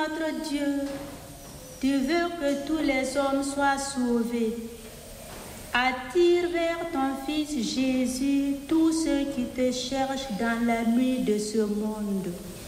Notre Dieu, tu veux que tous les hommes soient sauvés. Attire vers ton Fils Jésus tous ceux qui te cherchent dans la nuit de ce monde.